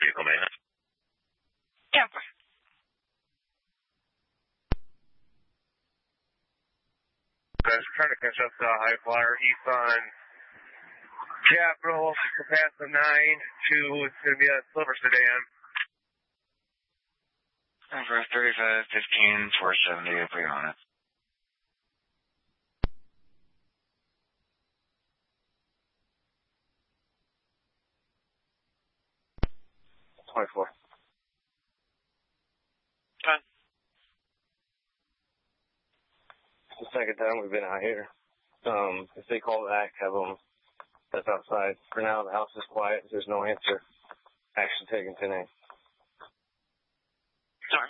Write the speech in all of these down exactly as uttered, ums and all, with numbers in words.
Vehicle maintenance. Yeah. Guys, we're trying to catch up to High Flyer East on Capital, past the nine to, it's going to be a silver sedan. Number thirty-five fifteen four seventy, if we're on it. twenty-four. Fine. It's the second time we've been out here. Um, if they call back, have them that's outside. For now, the house is quiet. There's no answer. Action taken today. Sorry.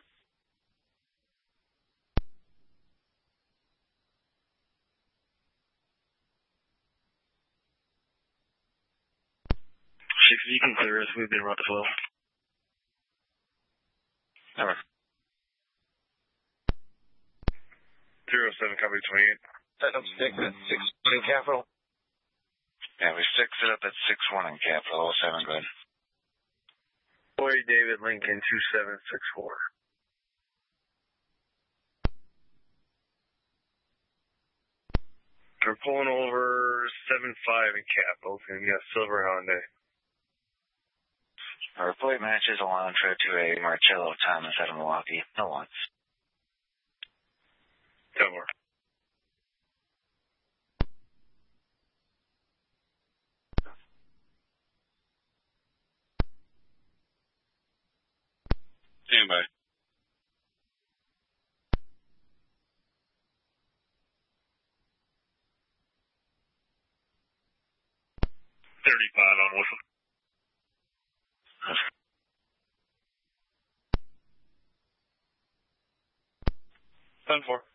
Six, you can clear us. We've been run as well. Never. Zero seven, copy twenty-eight. Setting up six at six in Capital. Yeah, we fix it up at six one in Capital. oh seven, good. Boy, David Lincoln, two seven six four. We're pulling over seven five in Capital. It's going to be a silver Hyundai. Our plate matches Elantra to a Marcello Thomas out of Milwaukee. No wants. Ten more. Stand by. thirty-five on whistle. ten four.